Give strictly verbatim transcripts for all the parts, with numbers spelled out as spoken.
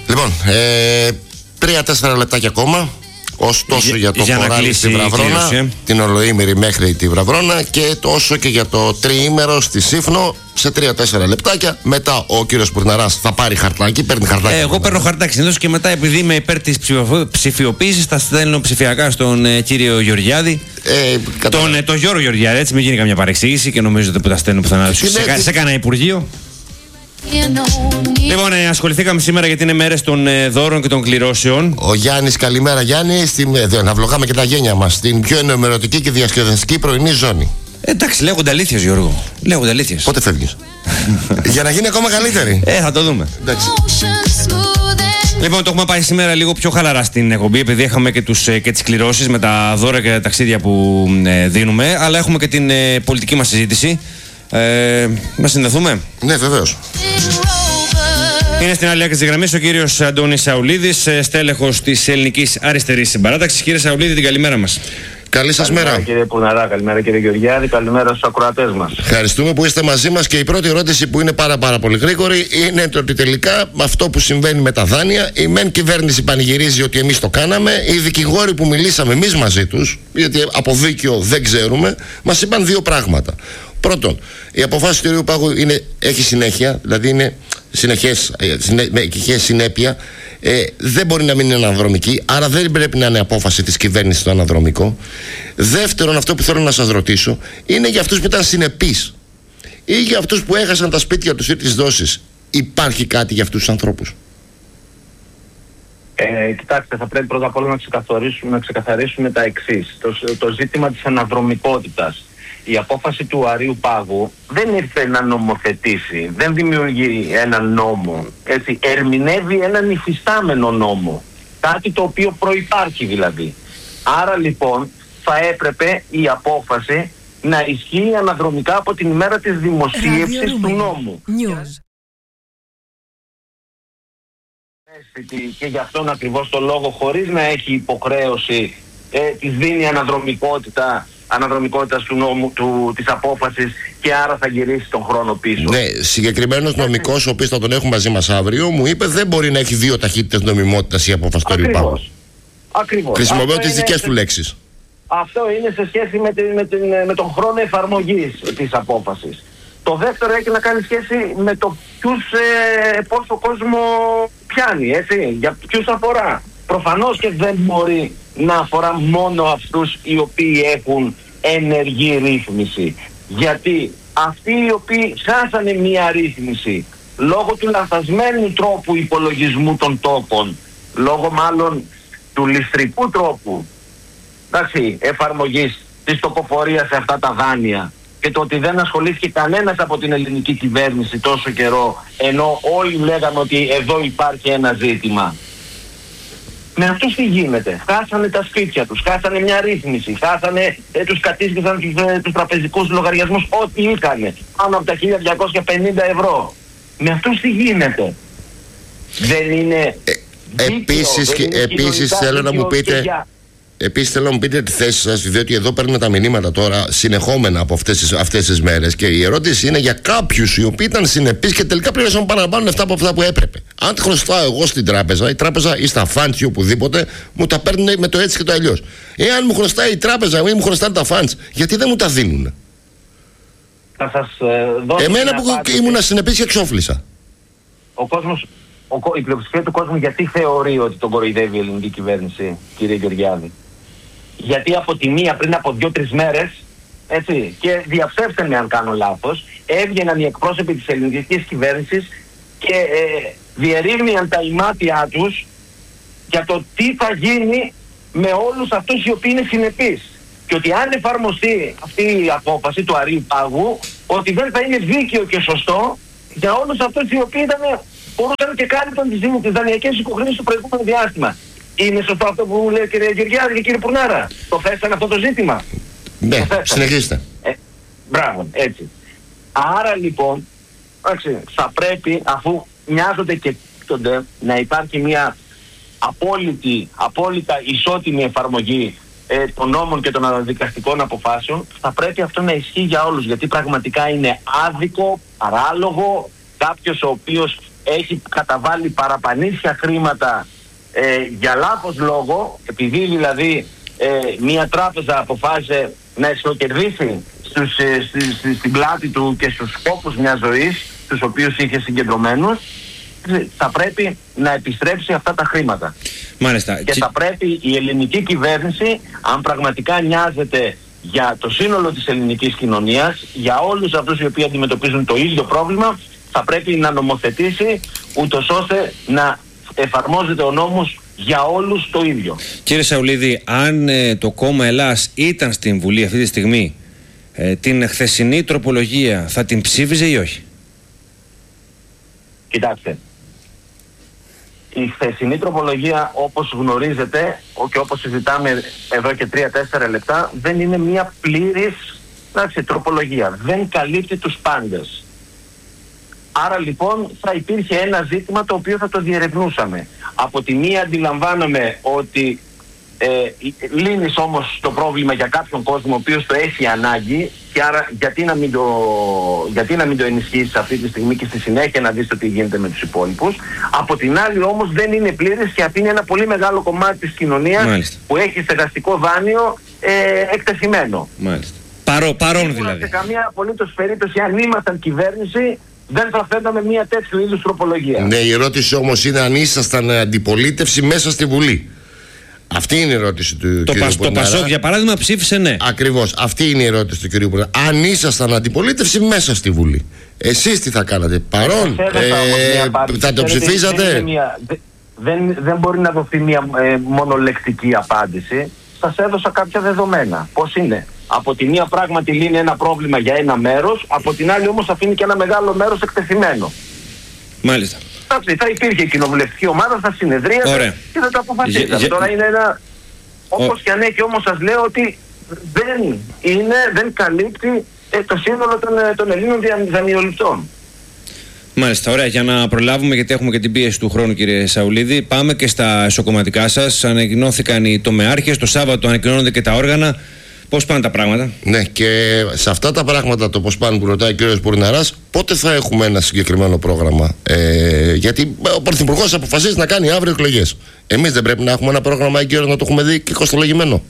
Λοιπόν, ε, τρία-τέσσερα λεπτάκια ακόμα. Ωστόσο για, για το κοράλι στη Βραβρώνα, κύριος, την ολοήμερη μέχρι τη Βραβρώνα, και τόσο και για το τριήμερο στη Σύφνο σε τρία-τέσσερα λεπτάκια. Μετά ο κύριος Πουρναράς θα πάρει χαρτάκι. Παίρνει χαρτάκι. Ε, εγώ παίρνω χαρτάκι συνήθως, και μετά, επειδή είμαι υπέρ της ψηφιοποίησης, θα στέλνω ψηφιακά στον ε, κύριο Γεωργιάδη. Ε, κατα... Τον ε, το Γιώργο Γεωργιάδη, έτσι, μην γίνει καμιά παρεξήγηση και νομίζω ότι τα στέλνω πουθενά σε, σε, σε κανένα υπουργείο. Λοιπόν, ε, ασχοληθήκαμε σήμερα γιατί είναι μέρες των ε, δώρων και των κληρώσεων. Ο Γιάννης, καλημέρα Γιάννη. Στην, ε, να βλογάμε και τα γένια μας στην πιο ενημερωτική και διασκεδαστική πρωινή ζώνη. Ε, εντάξει, λέγονται αλήθειες, Γιώργο. Λέγονται αλήθειες. Πότε φεύγεις? Για να γίνει ακόμα καλύτερη. Ε, θα το δούμε. Εντάξει. Λοιπόν, το έχουμε πάει σήμερα λίγο πιο χαλαρά στην εκπομπή, επειδή είχαμε και, τους, και τις κληρώσεις με τα δώρα και τα ταξίδια που ε, δίνουμε, αλλά έχουμε και την ε, πολιτική μας συζήτηση. Ε, να συνδεθούμε. Ναι, βεβαίως. Είναι στην άλλη άκρη της γραμμής ο κύριος Αντώνης Σαουλίδης, στέλεχος της Ελληνικής Αριστερής Συμπαράταξης. Κύριε Σαουλίδη, την καλημέρα μας. Καλή σας καλημέρα, μέρα. Κύριε Πουρναρά, καλημέρα κύριε Γεωργιάδη, καλημέρα στους ακροατές μας. Ευχαριστούμε που είστε μαζί μας, και η πρώτη ερώτηση, που είναι πάρα πάρα πολύ γρήγορη, είναι το ότι τελικά αυτό που συμβαίνει με τα δάνεια, η μεν κυβέρνηση πανηγυρίζει ότι εμείς το κάναμε, οι δικηγόροι που μιλήσαμε εμείς μαζί τους, γιατί από δίκαιο δεν ξέρουμε, μας είπαν δύο πράγματα. Πρώτον, η αποφάση του κ. Πάγου είναι, έχει συνέχεια, δηλαδή είναι συνεχές, συνέ, με συνέπεια. Ε, δεν μπορεί να μην είναι αναδρομική, άρα δεν πρέπει να είναι απόφαση της κυβέρνησης το αναδρομικό. Δεύτερον, αυτό που θέλω να σας ρωτήσω είναι για αυτούς που ήταν συνεπείς ή για αυτούς που έχασαν τα σπίτια τους ή τις δόσεις. Υπάρχει κάτι για αυτούς τους ανθρώπους? Ε, κοιτάξτε, θα πρέπει πρώτα απ' όλα να ξεκαθαρίσουμε, να ξεκαθαρίσουμε τα εξής. Το, το ζήτημα της αναδρομικότητας. Η απόφαση του Αρείου Πάγου δεν ήρθε να νομοθετήσει, δεν δημιουργεί έναν νόμο, έτσι, ερμηνεύει έναν υφιστάμενο νόμο, κάτι το οποίο προϋπάρχει δηλαδή. Άρα λοιπόν θα έπρεπε η απόφαση να ισχύει αναδρομικά από την ημέρα της δημοσίευσης του νόμου. Και γι' αυτόν ακριβώς το λόγο, χωρίς να έχει υποχρέωση, ε, της δίνει αναδρομικότητα αναδρομικότητας του νόμου, του, της απόφασης, και άρα θα γυρίσει τον χρόνο πίσω. Ναι, συγκεκριμένος νομικός, ο οποίος θα τον έχουμε μαζί μας αύριο, μου είπε δεν μπορεί να έχει δύο ταχύτητες νομιμότητας η απόφαση του Αρείου Πάγου. Ακριβώς. Χρησιμοποιώ τις δικές του λέξεις. Αυτό είναι σε σχέση με, την, με, την, με τον χρόνο εφαρμογής της απόφασης. Το δεύτερο έχει να κάνει σχέση με το ποιους, ε, πόσο κόσμο πιάνει, έτσι, για ποιους αφορά. Προφανώς και δεν μπορεί να αφορά μόνο αυτούς οι οποίοι έχουν ενεργή ρύθμιση. Γιατί αυτοί οι οποίοι χάσανε μία ρύθμιση λόγω του λανθασμένου τρόπου υπολογισμού των τόπων, λόγω μάλλον του ληστρικού τρόπου, εντάξει, εφαρμογής της τοποφορίας σε αυτά τα δάνεια, και το ότι δεν ασχολήθηκε κανένας από την ελληνική κυβέρνηση τόσο καιρό, ενώ όλοι λέγανε ότι εδώ υπάρχει ένα ζήτημα. Με αυτούς τι γίνεται? Χάσανε τα σπίτια τους, χάσανε μια ρύθμιση, χάσανε, ε, τους κατήσκησαν τους, ε, τους τραπεζικούς λογαριασμούς, ό,τι είχανε, πάνω από τα χίλια διακόσια πενήντα ευρώ. Με αυτούς τι γίνεται? Δεν είναι ε, δίκαιο, επίσης, δεν είναι επίσης θέλω να μου πείτε... Για... Επίσης θέλω να μου πείτε τη θέση σας, διότι εδώ παίρνουμε τα μηνύματα τώρα συνεχόμενα από αυτές τις, αυτές τις μέρες, και η ερώτηση είναι για κάποιους οι οποίοι ήταν συνεπείς και τελικά πλήρωσαν παραπάνω λεφτά από αυτά που έπρεπε. Αν χρωστάω εγώ στην τράπεζα, η τράπεζα ή στα funds ή οπουδήποτε, μου τα παίρνει με το έτσι και το αλλιώς. Εάν μου χρωστάει η τράπεζα ή μου χρωστάνε τα funds, γιατί δεν μου τα δίνουν? Θα σας ε, δώσω εμένα που απάντηση. Ήμουν συνεπής και εξόφλησα. Ο κόσμος, ο, η πλειοψηφία του κόσμου γιατί θεωρεί ότι τον κοροϊδεύει η ελληνική κυβέρνηση, κύριε Γεωργιάδη? Γιατί από τη μία πριν από δύο-τρεις μέρες, έτσι, και διαψεύστε με αν κάνω λάθος, έβγαιναν οι εκπρόσωποι της ελληνικής κυβέρνησης και ε, διερεύνιαν τα ημάτια τους για το τι θα γίνει με όλους αυτούς οι οποίοι είναι συνεπείς. Και ότι αν εφαρμοστεί αυτή η απόφαση του Αρείου Πάγου, ότι δεν θα είναι δίκαιο και σωστό για όλους αυτούς οι οποίοι ήταν, μπορούσαν και κάλυπταν τις, τις δανειακές υποχρεώσεις στο προηγούμενο διάστημα. Είναι σωστό αυτό που λέει κύριε Γεωργιάδη και κύριε Πουρνάρα? Το θέσανε αυτό το ζήτημα? Ναι, συνεχίστε. Ε, μπράβο, έτσι. Άρα λοιπόν, έτσι, θα πρέπει, αφού μοιάζονται και πτώνται, να υπάρχει μια απόλυτη, απόλυτα ισότιμη εφαρμογή ε, των νόμων και των δικαστικών αποφάσεων, θα πρέπει αυτό να ισχύει για όλους, γιατί πραγματικά είναι άδικο, παράλογο, κάποιος ο οποίος έχει καταβάλει παραπανήσια χρήματα ε, για λάθος λόγο, επειδή δηλαδή ε, μια τράπεζα αποφάσισε να εσωκερδίσει στους, ε, στη, στη, στην πλάτη του και στους σκόπους μιας ζωής, τους οποίους είχε συγκεντρωμένους, θα πρέπει να επιστρέψει αυτά τα χρήματα. Μάλιστα. Και θα πρέπει η ελληνική κυβέρνηση, αν πραγματικά νοιάζεται για το σύνολο της ελληνικής κοινωνίας, για όλους αυτούς οι οποίοι αντιμετωπίζουν το ίδιο πρόβλημα, θα πρέπει να νομοθετήσει ούτως ώστε να εφαρμόζεται ο νόμος για όλους το ίδιο. Κύριε Σαουλίδη, αν ε, το κόμμα Ελλάς ήταν στην Βουλή αυτή τη στιγμή, ε, την χθεσινή τροπολογία θα την ψήφιζε ή όχι? Κοιτάξτε, η χθεσινή τροπολογία, όπως γνωρίζετε και όπως συζητάμε εδώ και τρία τέσσερα λεπτά, δεν είναι μια πλήρης εντάξει, τροπολογία. Δεν καλύπτει τους πάντες. Άρα λοιπόν θα υπήρχε ένα ζήτημα το οποίο θα το διερευνούσαμε. Από τη μία αντιλαμβάνομαι ότι ε, λύνεις όμως το πρόβλημα για κάποιον κόσμο ο οποίος το έχει ανάγκη, και άρα γιατί να μην το, γιατί να μην το ενισχύσεις αυτή τη στιγμή και στη συνέχεια να δεις το τι γίνεται με τους υπόλοιπους. Από την άλλη όμως δεν είναι πλήρης και αφήνει ένα πολύ μεγάλο κομμάτι της κοινωνίας Μάλιστα. που έχει στεγαστικό δάνειο ε, εκτεθειμένο. Μάλιστα. Παρό, παρόν δηλαδή. Σε καμία απολύτως περίπτωση, αν ήμασταν κυβέρνηση, δεν θα θέταμε μια τέτοιου είδους τροπολογία. Ναι, η ερώτηση όμως είναι αν ήσασταν αντιπολίτευση μέσα στη Βουλή. Αυτή είναι η ερώτηση του το κ. Πασ, Το Πασόκ για παράδειγμα ψήφισε ναι. Ακριβώς. Αυτή είναι η ερώτηση του κ. Πουρνάρα. Αν ήσασταν αντιπολίτευση μέσα στη Βουλή, εσείς τι θα κάνατε? Παρόν, ε, θα το ψηφίζατε? Δεν, μια, δεν, δεν μπορεί να δοθεί μια ε, μονολεκτική απάντηση. Σας έδωσα κάποια δεδομένα. Πώς είναι? Από τη μία πράγματι λύνει ένα πρόβλημα για ένα μέρος, από την άλλη όμως αφήνει και ένα μεγάλο μέρος εκτεθειμένο. Μάλιστα. Εντάξει, θα υπήρχε κοινοβουλευτική ομάδα, θα συνεδρίασε και θα το αποφασίσαμε. Τώρα είναι ένα... Όπως και αν έχει όμως σας λέω ότι δεν είναι, δεν καλύπτει ε, το σύνολο των, των Ελλήνων δανειοληπτών. Μάλιστα, ωραία. Για να προλάβουμε, γιατί έχουμε και την πίεση του χρόνου, κύριε Σαουλίδη, πάμε και στα εσωκομματικά σας. Ανακοινώθηκαν οι τομεάρχες, το Σάββατο ανακοινώνονται και τα όργανα. Πώς πάνε τα πράγματα? Ναι, και σε αυτά τα πράγματα, το πώς πάνε που ρωτάει ο κ. Πουρναράς, πότε θα έχουμε ένα συγκεκριμένο πρόγραμμα? Ε, γιατί ο Πρωθυπουργός αποφασίζει να κάνει αύριο εκλογές. Εμείς δεν πρέπει να έχουμε ένα πρόγραμμα έγκαιρο να το έχουμε δει και κοστολογημένο?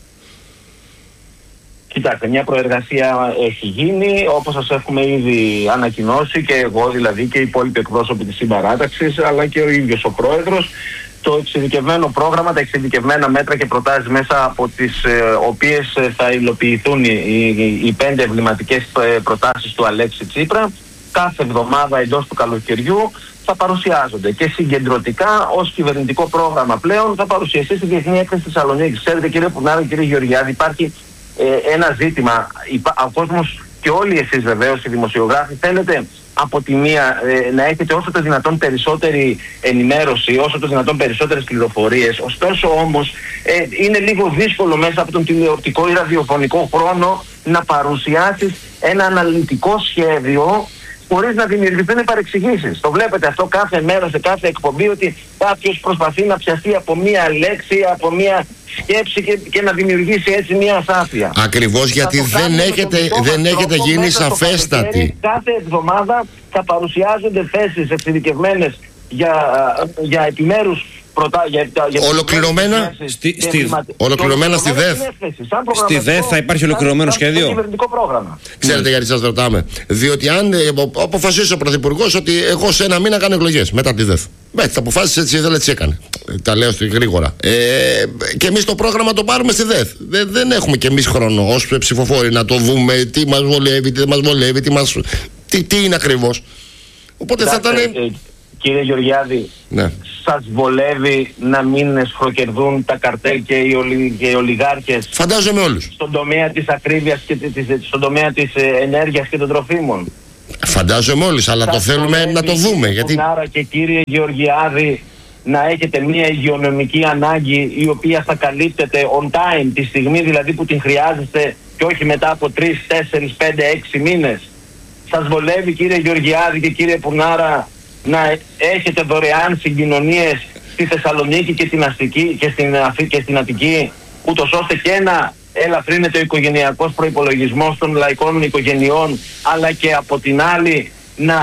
Κοιτάξτε, μια προεργασία έχει γίνει, όπως σας έχουμε ήδη ανακοινώσει και εγώ δηλαδή και οι υπόλοιποι εκπρόσωποι της συμπαράταξης, αλλά και ο ίδιος ο πρόεδρος. Το εξειδικευμένο πρόγραμμα, τα εξειδικευμένα μέτρα και προτάσεις μέσα από τις ε, οποίες ε, θα υλοποιηθούν οι, οι, οι πέντε εμβληματικές ε, προτάσεις του Αλέξη Τσίπρα, κάθε εβδομάδα εντός του καλοκαιριού θα παρουσιάζονται και συγκεντρωτικά ως κυβερνητικό πρόγραμμα πλέον θα παρουσιαστεί στη Διεθνή Έκθεση της Θεσσαλονίκης. Ξέρετε κύριε Πουρνάρα, κύριε Γεωργιάδη, υπάρχει ε, ένα ζήτημα, ο κόσμος και όλοι εσείς βεβαίως οι δημοσιογράφοι θέλετε από τη μία ε, να έχετε όσο το δυνατόν περισσότερη ενημέρωση, όσο το δυνατόν περισσότερες πληροφορίες. Ωστόσο όμως ε, είναι λίγο δύσκολο μέσα από τον τηλεοπτικό ή ραδιοφωνικό χρόνο να παρουσιάσεις ένα αναλυτικό σχέδιο χωρίς να δημιουργηθούν παρεξηγήσεις. Το βλέπετε αυτό κάθε μέρα σε κάθε εκπομπή, ότι κάποιος προσπαθεί να πιαστεί από μία λέξη, από μία σκέψη και, και να δημιουργήσει έτσι μία ασάφεια. Ακριβώς γιατί δεν έχετε, δεν έχετε γίνει σαφέστατοι. Κάθε εβδομάδα θα παρουσιάζονται θέσεις εξειδικευμένες για, για επιμέρους Πρωτά, για, για ολοκληρωμένα στη, στη, ολοκληρωμένα στη ΔΕΘ. Στη ΔΕΘ θα υπάρχει ολοκληρωμένο σχέδιο. Κυβερνητικό πρόγραμμα. Ξέρετε γιατί σας ρωτάμε? Διότι αν ε, αποφασίσει ο Πρωθυπουργός ότι εγώ σε ένα μήνα κάνω εκλογές μετά τη ΔΕΘ. Ναι, θα αποφάσισε έτσι, δεν έτσι έκανε. Τα λέω γρήγορα. Ε, και εμείς το πρόγραμμα το πάρουμε στη ΔΕΘ. Δεν, δεν έχουμε κι εμείς χρόνο ως ψηφοφόροι να το δούμε τι μας βολεύει, τι δεν μας βολεύει, τι, μας, τι, τι είναι ακριβώς. Οπότε θα ήταν. Ε, Κύριε Γεωργιάδη, ναι. Σας βολεύει να μην σφροκερδούν τα καρτέλ και οι, ολι, και οι ολιγάρχες? Φαντάζομαι όλους. Στον τομέα της ακρίβειας και της, στον τομέα της ενέργειας και των τροφίμων. Φαντάζομαι όλους, αλλά σας το θέλουμε να το δούμε. Γιατί... Άρα και κύριε Γεωργιάδη, να έχετε μια υγειονομική ανάγκη η οποία θα καλύπτεται on time, τη στιγμή δηλαδή που την χρειάζεστε και όχι μετά από τρεις, τέσσερις, πέντε, έξι μήνες. Σας βολεύει κύριε Γεωργιάδη και κύριε Πουρνάρα να έχετε δωρεάν συγκοινωνίες στη Θεσσαλονίκη και στην Αστική και στην, και στην Αττική, ούτως ώστε και να ελαφρύνεται ο οικογενειακός προϋπολογισμός των λαϊκών οικογενειών, αλλά και από την άλλη να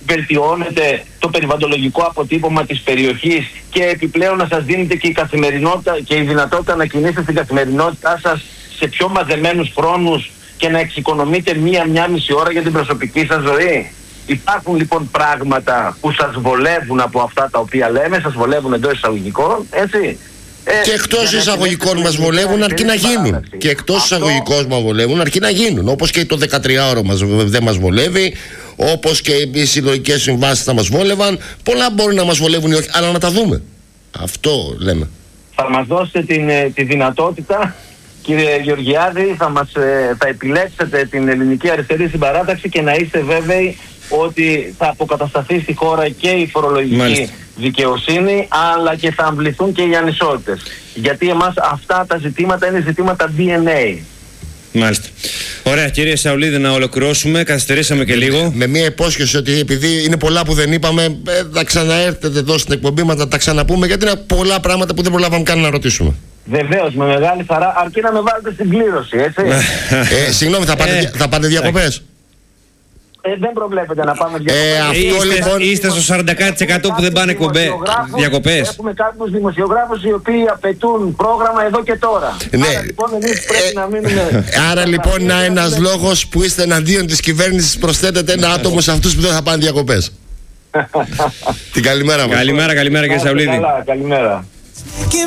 βελτιώνετε το περιβαλλοντολογικό αποτύπωμα της περιοχής και επιπλέον να σας δίνετε και η καθημερινότητα και η δυνατότητα να κινήσετε στην καθημερινότητά σας σε πιο μαζεμένους χρόνους και να εξοικονομείτε μία-μία μισή ώρα για την προσωπική σας ζωή. Υπάρχουν λοιπόν πράγματα που σας βολεύουν από αυτά τα οποία λέμε, σας βολεύουν εντός εισαγωγικών, έτσι. Και εκτός εισαγωγικών μας βολεύουν αρκεί να γίνουν. Και εκτός εισαγωγικών μας βολεύουν αρκεί να γίνουν. Όπως και το δεκατριάωρο μας δεν μας βολεύει, όπως και οι συλλογικές συμβάσεις θα μας βόλευαν. Πολλά μπορεί να μας βολεύουν ή όχι, αλλά να τα δούμε. Αυτό λέμε. Θα μας δώσετε την, τη δυνατότητα, κύριε Γεωργιάδη, θα, μας, θα επιλέξετε την Ελληνική Αριστερή Συμπαράταξη και να είστε βέβαιοι ότι θα αποκατασταθεί στη χώρα και η φορολογική Μάλιστα. δικαιοσύνη, αλλά και θα αμβληθούν και οι ανισότητες. Γιατί εμάς αυτά τα ζητήματα είναι ζητήματα ντι εν έι. Μάλιστα. Ωραία, κύριε Σαουλίδη, να ολοκληρώσουμε. Καθυστερήσαμε και λίγο. Με μια υπόσχεση ότι επειδή είναι πολλά που δεν είπαμε, ε, θα ξαναέρθετε εδώ στην εκπομπή μας να τα ξαναπούμε, γιατί είναι πολλά πράγματα που δεν προλάβαμε καν να ρωτήσουμε. Βεβαίως, με μεγάλη χαρά, αρκεί να με βάλετε στην κλήρωση, έτσι. ε, Συγγνώμη, θα πάτε, θα πάτε διακοπές? Ε, δεν προβλέπετε να πάμε διακοπές. Ε, αυτό, είστε, λοιπόν... είστε στο σαράντα τοις εκατό που δεν πάνε εκπομπές, διακοπές. Έχουμε κάποιους δημοσιογράφους οι οποίοι απαιτούν πρόγραμμα εδώ και τώρα. Ναι. Άρα λοιπόν εμείς πρέπει ε, να μείνουμε... Άρα λοιπόν είναι ένας λόγος που είστε εναντίον της κυβέρνησης, προσθέτετε ένα άτομο σε αυτούς που δεν θα πάνε διακοπές. Την καλημέρα μας. Καλημέρα, καλημέρα κύριε Σαουλίδη. Καλά, καλημέρα.